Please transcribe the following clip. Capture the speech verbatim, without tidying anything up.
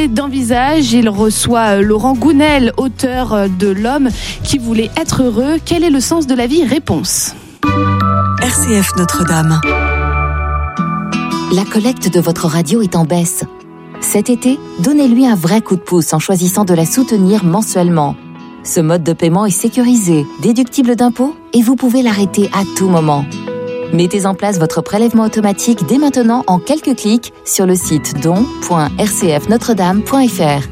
invité d'Envisage. Il reçoit Laurent Gounel, auteur de L'homme qui voulait être heureux. Quel est le sens de la vie ? Réponse. R C F Notre-Dame. La collecte de votre radio est en baisse. Cet été, donnez-lui un vrai coup de pouce en choisissant de la soutenir mensuellement. Ce mode de paiement est sécurisé, déductible d'impôts et vous pouvez l'arrêter à tout moment. Mettez en place votre prélèvement automatique dès maintenant en quelques clics sur le site don point r c f notre dame point f r.